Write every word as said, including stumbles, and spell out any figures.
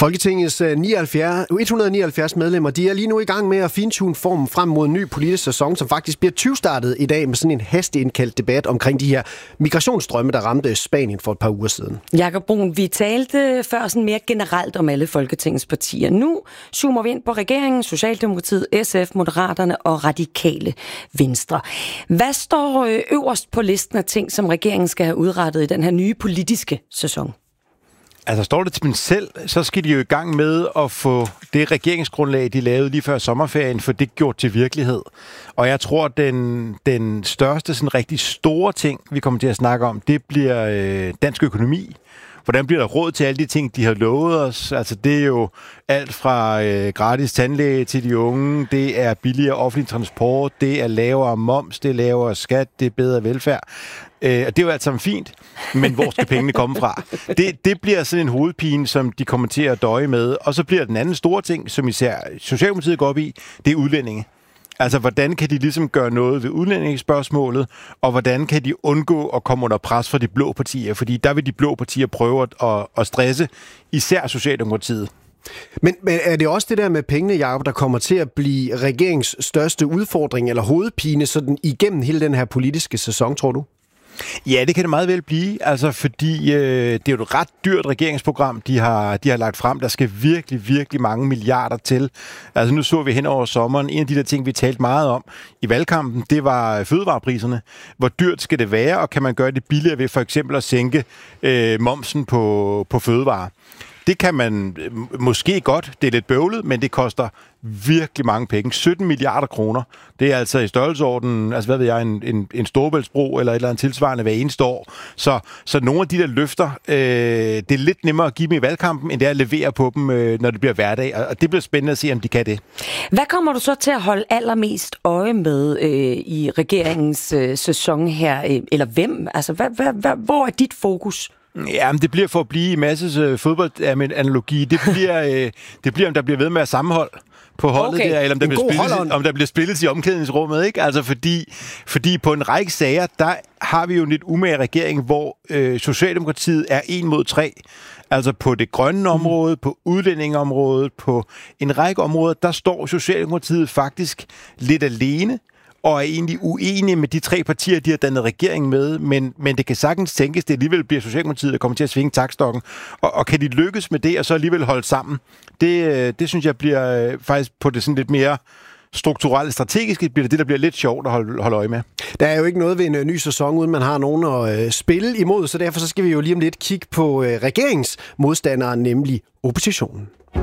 Folketingets nioghalvfjerds, et hundrede og nioghalvfjerds medlemmer, de er lige nu i gang med at fintune formen frem mod en ny politisk sæson, som faktisk bliver tyve-startet i dag med sådan en hastig indkaldt debat omkring de her migrationsstrømme, der ramte Spanien for et par uger siden. Jakob Bruun, vi talte før sådan mere generelt om alle Folketingets partier. Nu zoomer vi ind på regeringen, Socialdemokratiet, S F, Moderaterne og Radikale Venstre. Hvad står øverst på listen af ting, som regeringen skal have udrettet i den her nye politiske sæson? Altså står det til dem selv, så skal de jo i gang med at få det regeringsgrundlag, de lavede lige før sommerferien, for det gjort til virkelighed. Og jeg tror, at den, den største, sådan rigtig store ting, vi kommer til at snakke om, det bliver øh, dansk økonomi. Hvordan bliver der råd til alle de ting, de har lovet os? Altså, det er jo alt fra øh, gratis tandlæge til de unge, det er billigere offentlig transport, det er lavere moms, det er lavere skat, det er bedre velfærd. Øh, og det er jo alt sammen fint, men hvor skal pengene komme fra? Det, det bliver sådan en hovedpine, som de kommer til at døje med. Og så bliver den anden store ting, som især Socialdemokratiet går op i, det er udlændinge. Altså, hvordan kan de ligesom gøre noget ved udlændingsspørgsmålet, og hvordan kan de undgå at komme under pres fra de blå partier? Fordi der vil de blå partier prøve at, at stresse, især Socialdemokratiet. Men, men er det også det der med pengene, Jacob, der kommer til at blive regeringens største udfordring eller hovedpine sådan igennem hele den her politiske sæson, tror du? Ja, det kan det meget vel blive, altså fordi øh, det er jo et ret dyrt regeringsprogram, de har, de har lagt frem. Der skal virkelig, virkelig mange milliarder til. Altså nu så vi hen over sommeren, en af de der ting, vi talte meget om i valgkampen, det var fødevarepriserne. Hvor dyrt skal det være, og kan man gøre det billigere ved for eksempel at sænke øh, momsen på, på fødevarer? Det kan man måske godt, det er lidt bøvlet, men det koster virkelig mange penge. sytten milliarder kroner. Det er altså i størrelsesorden, altså hvad ved jeg, en, en, en storebæltsbro eller et eller andet tilsvarende hver eneste år. Så, så nogle af de der løfter, øh, det er lidt nemmere at give dem i valgkampen, end det er at levere på dem, øh, når det bliver hverdag. Og det bliver spændende at se, om de kan det. Hvad kommer du så til at holde allermest øje med øh, i regeringens øh, sæson her? Øh, eller hvem? Altså, hvad, hvad, hvad, hvor er dit fokus? Ja, men det bliver for at blive i masse øh, fodboldanalogi. Det bliver, øh, det bliver, om der bliver ved med at sammenhold på holdet okay. der, eller om der, bliver spillet, om der bliver spillet i omklædningsrummet, ikke? Altså fordi, fordi på en række sager, der har vi jo en lidt umage regering, hvor øh, Socialdemokratiet er en mod tre. Altså på det grønne område, på udlændingeområdet, på en række områder, der står Socialdemokratiet faktisk lidt alene, og er egentlig uenige med de tre partier, de har dannet regering med, men, men det kan sagtens tænkes, det alligevel bliver Socialdemokratiet, der kommer til at svinge taktstokken. Og, og kan de lykkes med det, og så alligevel holde sammen? Det, det synes jeg bliver faktisk på det sådan lidt mere strukturelle, strategiske, bliver det det, der bliver lidt sjovt at holde, holde øje med. Der er jo ikke noget ved en ny sæson, uden man har nogen at øh, spille imod, så derfor så skal vi jo lige om lidt kigge på øh, regeringsmodstanderen, nemlig oppositionen.